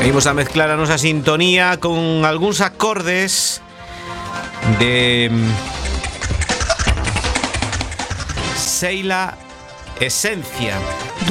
Imos a mezclar a nosa sintonía con algúns acordes de Seila Esencia,